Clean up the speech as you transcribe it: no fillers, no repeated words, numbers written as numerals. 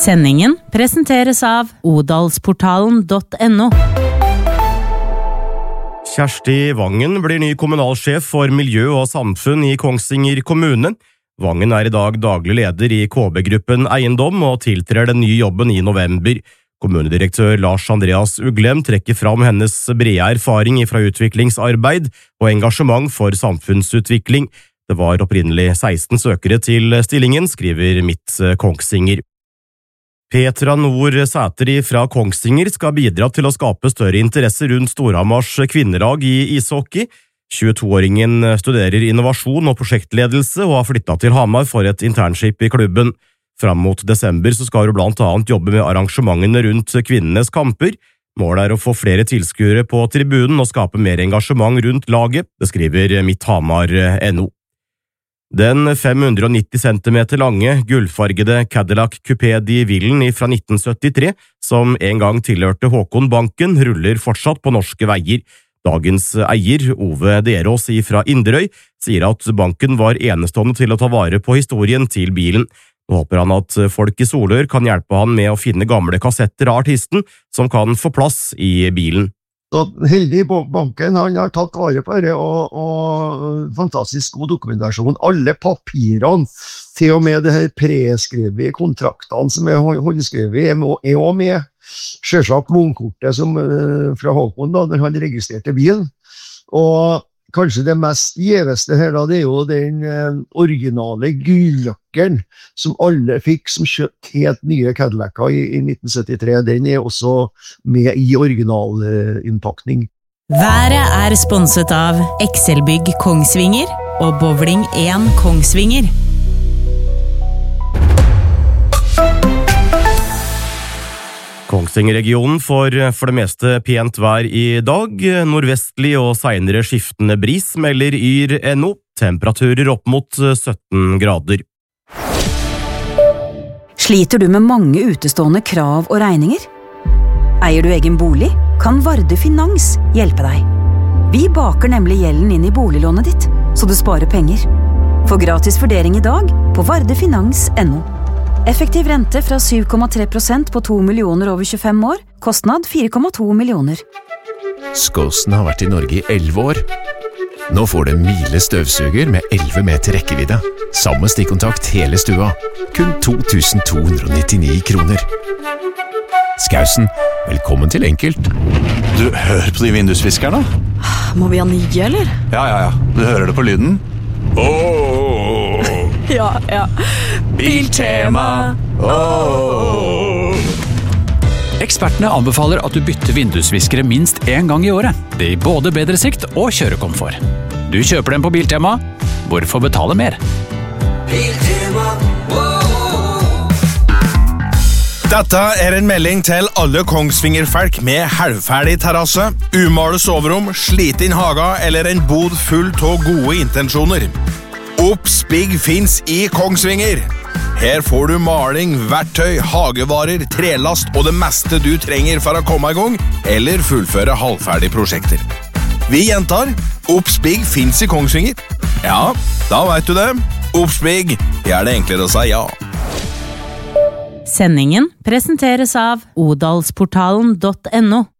Sendingen presenteres av odalsportalen.no. Kjersti Vangen blir ny kommunalsjef for miljø og samfunn i Kongsvinger kommune. Vangen I dag daglig leder I KB-gruppen Eiendom og tiltrer den nye jobben I november. Kommunedirektør Lars Andreas Uglem trekker fram hennes brede erfaring fra utviklingsarbeid og engasjement for samfunnsutvikling. Det var opprinnelig 16 søkere til stillingen, skriver Mitt Kongsvinger. Petra Nord Sæter fra Kongsvinger skal bidra til å skape større interesse rundt Storhamars kvinnelag I ishockey. 22-åringen studerer innovasjon og prosjektledelse og har flyttet til Hamar for et internship I klubben. Fram mot desember så skal hun blant annet jobbe med arrangementene rundt kvinnenes kamper. Målet å få flere tilskuere på tribunen og skape mer engasjement rundt laget, det skriver Midthamar.no. Den 590 cm lange, gullfargede Cadillac Coupé de Villen fra 1973, som en gang tilhørte Håkon Banken, ruller fortsatt på norske veier. Dagens eier, Ove Derås fra Inderøy, sier at banken var enestående til å ta vare på historien til bilen. Nå håper han at folk I Solør kan hjelpe han med å finne gamle kassetter av artisten som kan få plass I bilen. Så heldig på banken, han har tatt vare på det, og fantastisk god dokumentasjon. Alle papirene, til og med det her preskrevet kontraktene som håndskrevet, er også med. Selvsagt vognkortet som, fra Håkon da, når han registrerte bilen. Og kanskje det mest gjeveste her da, det jo den originale gulløkkeren som alle fikk som kjøpt helt nye Cadillac'er I 1973. Den også med I originalinnpakning. Været sponset av Excelbygg Kongsvinger og Bowling 1 Kongsvinger. Kongsvinger-regionen får for det meste pent vær I dag. Nordvestlig og senere skiftende bris melder Yr.no. Temperaturer opp mot 17 grader. Sliter du med mange utestående krav og regninger? Eier du egen bolig? Kan Varde Finans hjelpe deg? Vi baker nemlig gjelden inn I boliglånet ditt, så du sparer penger. Få gratis vurdering I dag på vardefinans.no. Effektiv rente fra 7,3% på 2 millioner over 25 år. Kostnad 4,2 millioner. Skåsen har vært I Norge I 11 år. Nå får du Miele støvsuger med 11 meter rekkevidde. Samme stikkontakt hele stua. Kun 2.299 kroner. Skausen, velkommen til enkelt. Du, hør på de vindusviskerne. Må vi ha nye, eller? Ja. Du hører det på lyden. Ja. Biltema. Ekspertene anbefaler at du bytter vindusviskere minst en gang I året. Det gir både bedre sikt og kjørekomfort. Du kjøper dem på Biltema. Hvorfor betale mer? Biltema. Dette en melding til alle Kongsvinger-folk med halvferdig terrasse, umale soverom, sliten haga eller en bod full av gode intensjoner. Oppspigg finns I Kongsvinger. Her får du maling, verktøy, hagevarer, trelast og det meste du trenger for å komme I gang eller fullføre halvferdige prosjekter. Vi gjentar, Oppspigg finns I Kongsvinger. Ja, da vet du det. Oppspigg, det det enklere å si ja. Sendingen presenteres av odalsportalen.no.